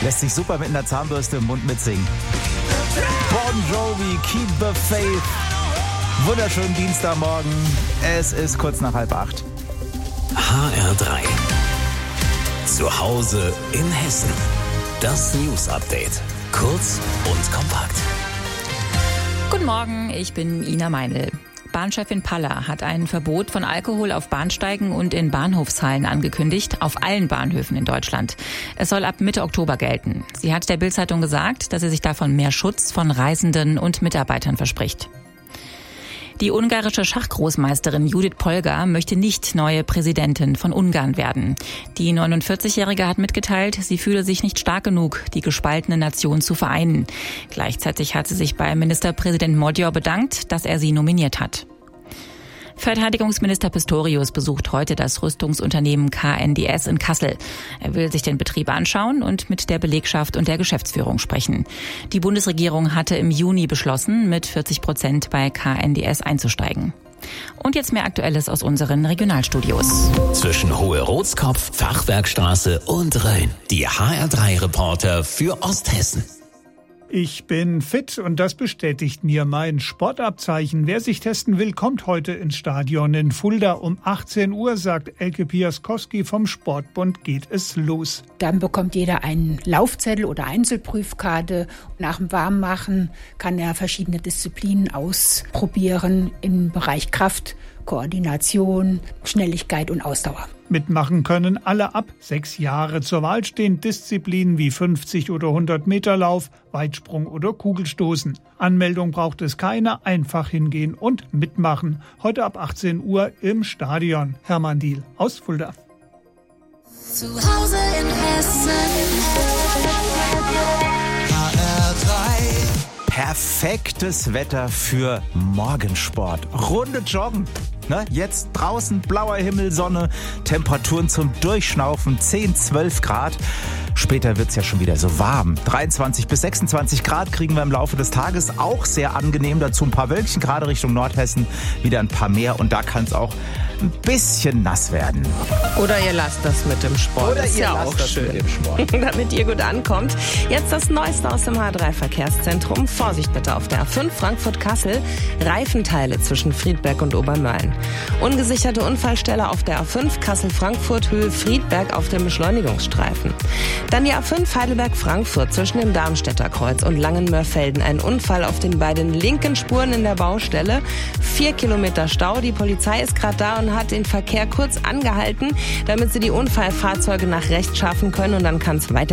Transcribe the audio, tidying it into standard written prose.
Lässt sich super mit einer Zahnbürste im Mund mitsingen. Bon Jovi, Keep the Faith. Wunderschönen Dienstagmorgen. Es ist kurz nach 7:30. HR3. Zu Hause in Hessen. Das News Update. Kurz und kompakt. Guten Morgen, ich bin Ina Meinl. Bahnchefin Paller hat ein Verbot von Alkohol auf Bahnsteigen und in Bahnhofshallen angekündigt, auf allen Bahnhöfen in Deutschland. Es soll ab Mitte Oktober gelten. Sie hat der Bild-Zeitung gesagt, dass sie sich davon mehr Schutz von Reisenden und Mitarbeitern verspricht. Die ungarische Schachgroßmeisterin Judith Polgar möchte nicht neue Präsidentin von Ungarn werden. Die 49-Jährige hat mitgeteilt, sie fühle sich nicht stark genug, die gespaltene Nation zu vereinen. Gleichzeitig hat sie sich bei Ministerpräsident Magyar bedankt, dass er sie nominiert hat. Verteidigungsminister Pistorius besucht heute das Rüstungsunternehmen KNDS in Kassel. Er will sich den Betrieb anschauen und mit der Belegschaft und der Geschäftsführung sprechen. Die Bundesregierung hatte im Juni beschlossen, mit 40% bei KNDS einzusteigen. Und jetzt mehr Aktuelles aus unseren Regionalstudios. Zwischen Hohe-Rotskopf, Fachwerkstraße und Rhön. Die HR3-Reporter für Osthessen. Ich bin fit und das bestätigt mir mein Sportabzeichen. Wer sich testen will, kommt heute ins Stadion in Fulda. Um 18 Uhr, sagt Elke Piaskowski vom Sportbund, geht es los. Dann bekommt jeder einen Laufzettel oder Einzelprüfkarte. Nach dem Warmmachen kann er verschiedene Disziplinen ausprobieren im Bereich Kraft, Koordination, Schnelligkeit und Ausdauer. Mitmachen können alle ab 6 Jahre. Zur Wahl stehen Disziplinen wie 50 oder 100 Meter Lauf, Weitsprung oder Kugelstoßen. Anmeldung braucht es keine, einfach hingehen und mitmachen. Heute ab 18 Uhr im Stadion. Hermann Diehl aus Fulda. Zu Hause in Hessen. HR3. Perfektes Wetter für Morgensport. Runde Joggen. Jetzt draußen blauer Himmel, Sonne, Temperaturen zum Durchschnaufen, 10, 12 Grad. Später wird's ja schon wieder so warm. 23 bis 26 Grad kriegen wir im Laufe des Tages. Auch sehr angenehm. Dazu ein paar Wölkchen, gerade Richtung Nordhessen. Wieder ein paar mehr und da kann es auch ein bisschen nass werden. Oder ihr lasst das mit dem Sport. Oder ist ihr ja lasst auch das schön, mit dem Sport. damit ihr gut ankommt. Jetzt das Neueste aus dem H3-Verkehrszentrum. Vorsicht bitte auf der A5 Frankfurt-Kassel. Reifenteile zwischen Friedberg und Obermölln. Ungesicherte Unfallstelle auf der A5 Kassel-Frankfurt Höhe Friedberg auf dem Beschleunigungsstreifen. Dann die A5 Heidelberg-Frankfurt zwischen dem Darmstädter Kreuz und Langenmörfelden. Ein Unfall auf den beiden linken Spuren in der Baustelle. 4 Kilometer Stau. Die Polizei ist gerade da und hat den Verkehr kurz angehalten, damit sie die Unfallfahrzeuge nach rechts schaffen können und dann kann es weiter